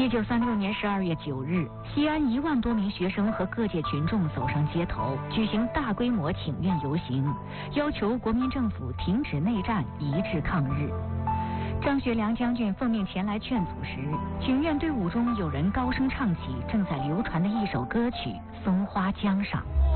1936年12月9日，西安1万多名学生和各界群众走上街头，举行大规模请愿游行，要求国民政府停止内战，一致抗日。张学良将军奉命前来劝阻时，请愿队伍中有人高声唱起正在流传的一首歌曲《松花江上》。